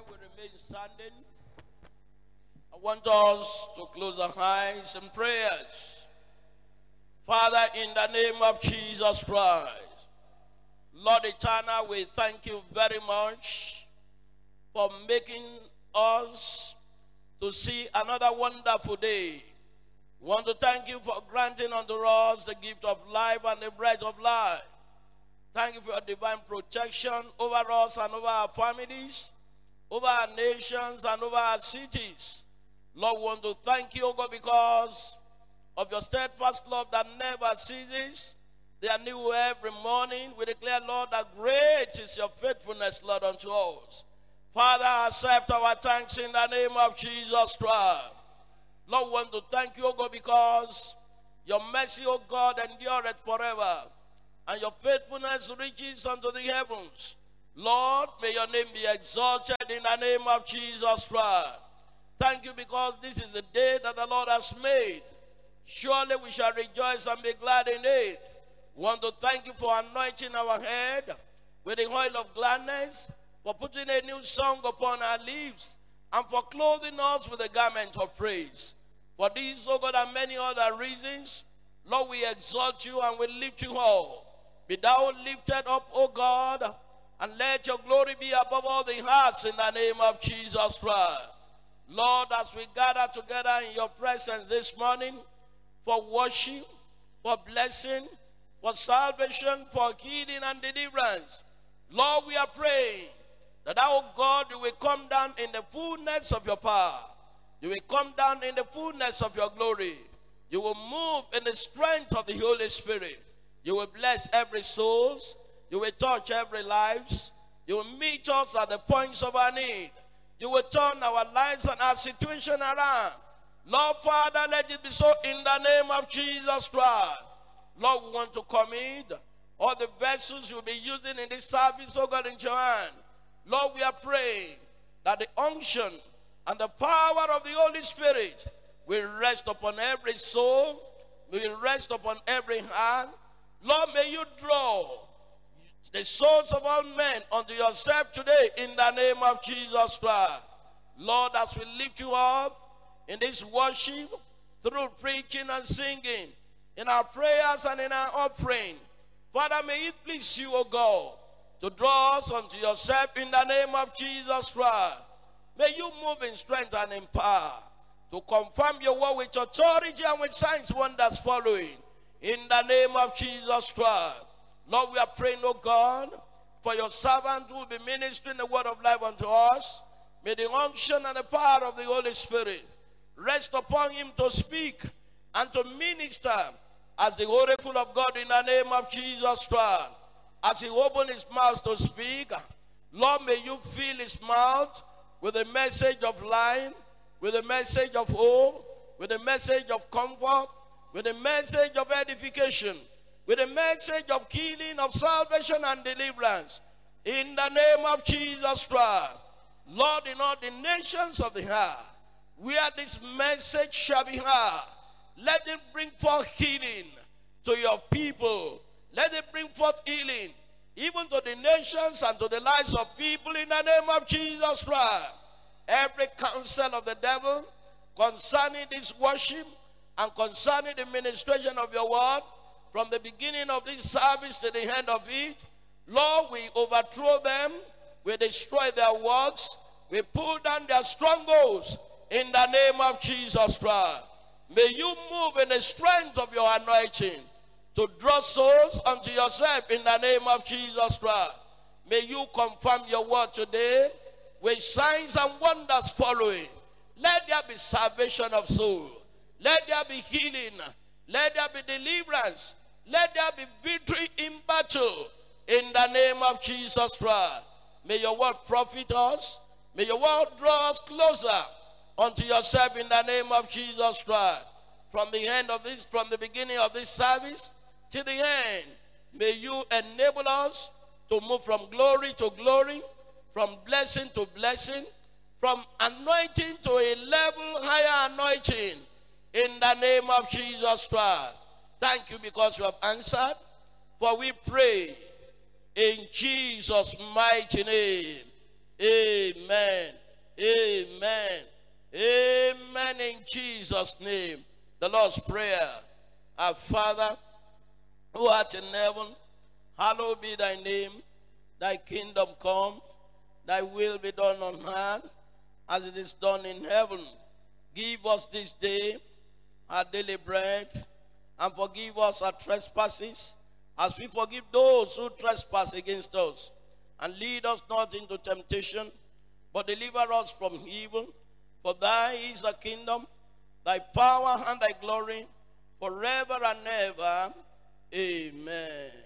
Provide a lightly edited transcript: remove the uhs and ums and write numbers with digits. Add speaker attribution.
Speaker 1: we remain standing, I want us to close our eyes in prayers. Father, in the name of Jesus Christ, Lord eternal, we thank you very much for making us to see another wonderful day. We want to thank you for granting unto us the gift of life and the breath of life. Thank you for your divine protection over us and over our families, over our nations and over our cities. Lord, we want to thank you, O God, because of your steadfast love that never ceases. They are new every morning. We declare, Lord, that great is your faithfulness, Lord, unto us. Father, accept our thanks in the name of Jesus Christ. Lord, we want to thank you, O God, because your mercy, O God, endureth forever, and your faithfulness reaches unto the heavens. Lord, may your name be exalted in the name of Jesus Christ. Thank you because this is the day that the Lord has made. Surely we shall rejoice and be glad in it. We want to thank you for anointing our head with the oil of gladness, for putting a new song upon our lips, and for clothing us with the garment of praise. For these, O God, and many other reasons, Lord, we exalt you and we lift you up. Be thou lifted up, O God, and let your glory be above all the hearts in the name of Jesus Christ. Lord, as we gather together in your presence this morning for worship, for blessing, for salvation, for healing and deliverance, Lord, we are praying that, our God, you will come down in the fullness of your power. You will come down in the fullness of your glory. You will move in the strength of the Holy Spirit. You will bless every soul. You will touch every life. You will meet us at the points of our need. You will turn our lives and our situation around. Lord, Father, let it be so in the name of Jesus Christ. Lord, we want to commit all the vessels you'll be using in this service, oh God, in your hand. Lord, we are praying that the unction and the power of the Holy Spirit will rest upon every soul, will rest upon every hand. Lord, may you draw the souls of all men unto yourself today in the name of Jesus Christ. Lord, as we lift you up in this worship, through preaching and singing, in our prayers and in our offering, Father, may it please you, O God, to draw us unto yourself in the name of Jesus Christ. May you move in strength and in power to confirm your word with authority and with signs, wonders following. In the name of Jesus Christ. Lord, we are praying, O God, for your servant who will be ministering the word of life unto us. May the unction and the power of the Holy Spirit rest upon him to speak and to minister as the oracle of God in the name of Jesus Christ. As he opens his mouth to speak, Lord, may you fill his mouth with a message of life, with a message of hope, with a message of comfort, with a message of edification, with a message of healing, of salvation and deliverance. In the name of Jesus Christ. Lord, in all the nations of the earth, where this message shall be heard, let it bring forth healing to your people. Let it bring forth healing even to the nations and to the lives of people in the name of Jesus Christ. Every counsel of the devil concerning this worship and concerning the ministration of your word, from the beginning of this service to the end of it, Lord, we overthrow them, we destroy their works, we pull down their strongholds in the name of Jesus Christ. May you move in the strength of your anointing to draw souls unto yourself in the name of Jesus Christ. May you confirm your word today with signs and wonders following. Let there be salvation of soul. Let there be healing. Let there be deliverance. Let there be victory in battle in the name of Jesus Christ. May your word profit us. May your word draw us closer unto yourself in the name of Jesus Christ. From the beginning of this service to the end, may you enable us to move from glory to glory, from blessing to blessing, from anointing to a level higher anointing in the name of Jesus Christ. Thank you because you have answered, for we pray in Jesus' mighty name. Amen. Amen. Amen in Jesus' name. The Lord's Prayer. Our Father, who art in heaven, hallowed be thy name. Thy kingdom come. Thy will be done on earth as it is done in heaven. Give us this day our daily bread, and forgive us our trespasses, as we forgive those who trespass against us. And lead us not into temptation, but deliver us from evil. For thy is the kingdom, thy power, and thy glory, forever and ever. Amen.